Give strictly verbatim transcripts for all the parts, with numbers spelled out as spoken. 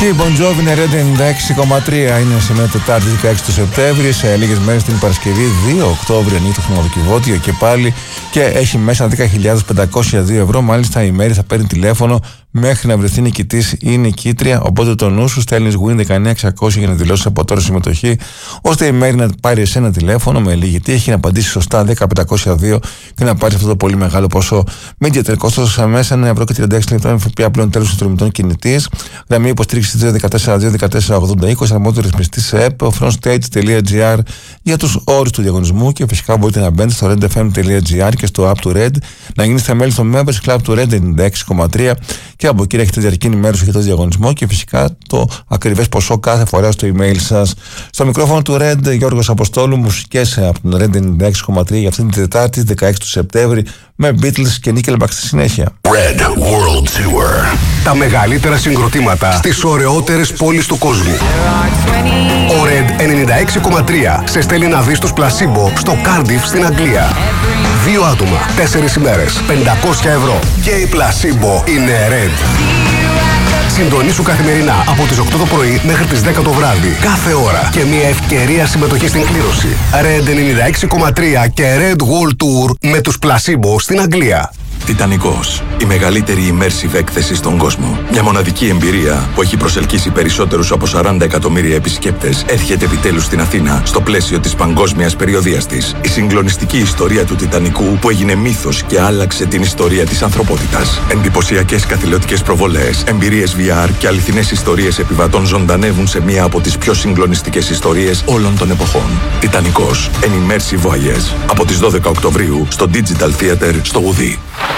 Και η Bon Jovi είναι Red ενενήντα έξι κόμμα τρία. Είναι σήμερα Τετάρτη δεκαέξι του Σεπτέμβρη. Σε λίγες μέρες την Παρασκευή δύο Οκτώβρη ανοίγει το χρηματοκιβώτιο και πάλι και έχει μέσα δέκα χιλιάδες πεντακόσια δύο ευρώ. Μάλιστα η Μέρη θα παίρνει τηλέφωνο μέχρι να βρεθεί νικητής ή νικήτρια. Οπότε το νου σου στέλνεις Win δεκαεννιά εξακόσια για να δηλώσεις από τώρα συμμετοχή, ώστε η Μέρη να πάρει εσένα τηλέφωνο με λίγη τύχη, να απαντήσει σωστά δέκα χιλιάδες πεντακόσια δύο και να πάρει αυτό το πολύ μεγάλο ποσό. Media κόστος μέσα ένα ευρώ και τριάντα έξι λεπτά ΦΠΑ πλέον τέλος συνδρομητών κινητής. Γραμμή υποστήριξη δύο ένα τέσσερα δύο ένα τέσσερα ογδόντα είκοσι. Αρμόδιο ρυθμιστή σε app frontstage.gr για τους όρους του διαγωνισμού. Και φυσικά μπορείτε να μπαίνετε στο redfm.gr και στο app του Red, να γίνετε μέλη στο Members Club του Red ενενήντα έξι κόμμα τρία. Και από εκεί έχετε διαρκή ενημέρωση για το διαγωνισμό και φυσικά το ακριβές ποσό κάθε φορά στο email σας. Στο μικρόφωνο του Red, Γιώργος Αποστόλου, μουσικές από τον Red ενενήντα έξι κόμμα τρία για αυτήν την Τετάρτη δεκαέξι του Σεπτέμβρη με Beatles και Nickelback στη συνέχεια. Red World Tour. Τα μεγαλύτερα συγκροτήματα στις ωραιότερες πόλεις του κόσμου. Ο Red ενενήντα έξι κόμμα τρία σε στέλνει να δεις τους Placebo στο Cardiff στην Αγγλία. Δύο άτομα, τέσσερις ημέρες, πεντακόσια ευρώ. Και οι Placebo είναι Red. Συντονίσου καθημερινά από τις οκτώ το πρωί μέχρι τις δέκα το βράδυ. Κάθε ώρα και μια ευκαιρία συμμετοχή στην κλήρωση. Red ενενήντα έξι κόμμα τρία και Red World Tour με τους Placebo στην Αγγλία. Τιτανικός, η μεγαλύτερη immersive έκθεση στον κόσμο. Μια μοναδική εμπειρία που έχει προσελκύσει περισσότερους από σαράντα εκατομμύρια επισκέπτες έρχεται επιτέλους στην Αθήνα στο πλαίσιο της παγκόσμιας περιοδείας της. Η συγκλονιστική ιστορία του Τιτανικού που έγινε μύθος και άλλαξε την ιστορία της ανθρωπότητας. Εντυπωσιακές καθηλωτικές προβολές, εμπειρίες βι αρ και αληθινές ιστορίες επιβατών ζωντανεύουν σε μία από τις πιο συγκλονιστικές ιστορίες όλων των εποχών. Τιτανικός, an immersive voyage. Από τις δώδεκα Οκτωβρίου στο Digital Theater στο Ουδί.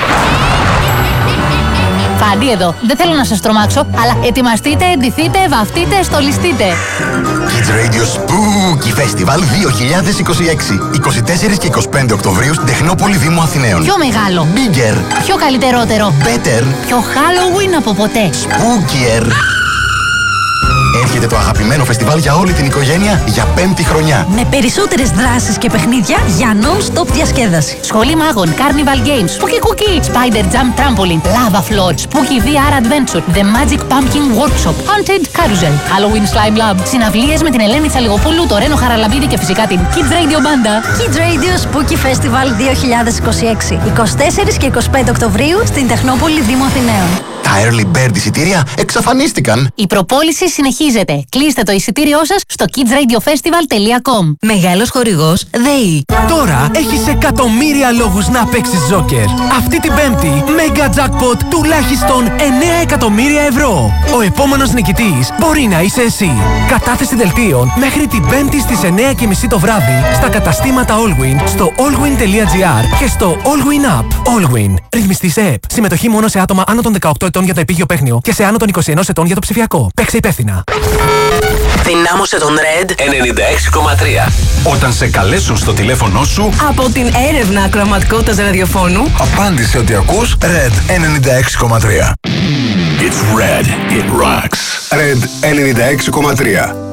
Φάντι εδώ. Δεν θέλω να σας τρομάξω, αλλά ετοιμαστείτε, εντυθείτε, βαφτείτε, στολιστείτε. Kids Radio Spooky Festival δύο χιλιάδες είκοσι έξι. είκοσι τέσσερα και είκοσι πέντε Οκτωβρίου στην Τεχνόπολη Δήμου Αθηναίων. Πιο μεγάλο. Bigger. Πιο καλυτερότερο. Better. Πιο Halloween από ποτέ. Spookier. Έρχεται το αγαπημένο φεστιβάλ για όλη την οικογένεια για πέμπτη χρονιά. Με περισσότερες δράσεις και παιχνίδια για non-stop διασκέδαση. Σχολή μάγων, Carnival Games, Spooky Cookie, Spider Jump Trampoline, Lava Floor, Spooky βι αρ Adventure, The Magic Pumpkin Workshop, Haunted Carousel, Halloween Slime Lab, συναυλίες με την Ελένη Τσαλιγοπούλου, το Ρένο Χαραλαμπίδη και φυσικά την Kids Radio Banda. Kids Radio Spooky Festival δύο χιλιάδες είκοσι έξι. είκοσι τέσσερα και είκοσι πέντε Οκτωβρίου στην Τεχνόπολη Δήμου Αθηναίων. Τα Early Bird εισιτήρια εξαφανίστηκαν. Η προπόληση συνεχίζεται. Κλείστε το εισιτήριό σας στο kids radio festival τελεία com. Μεγάλος χορηγός ΔΕΗ. Τώρα έχεις εκατομμύρια λόγους να παίξεις Joker. Αυτή την Πέμπτη, Mega Jackpot τουλάχιστον εννέα εκατομμύρια ευρώ. Ο επόμενος νικητής μπορεί να είσαι εσύ. Κατάθεση δελτίων μέχρι την Πέμπτη στις εννέα και μισή το βράδυ στα καταστήματα Allwin, στο allwin τελεία gr και στο Allwin App. Allwin. Ρυθμιστή σε ΕΠ. Συμμετοχή μόνο σε άτομα άνω των δεκαοκτώ ετών για το επίγειο παίχνιο και σε άνω των είκοσι ένα ετών για το ψηφιακό. Παίξε υπεύθυνα. Δυνάμωσε τον Red ενενήντα έξι κόμμα τρία. Όταν σε καλέσουν στο τηλέφωνο σου, από την έρευνα ακροαματικότητας ραδιοφώνου, απάντησε ότι ακούς Red ενενήντα έξι κόμμα τρία. It's Red. It rocks. Red ενενήντα έξι κόμμα τρία.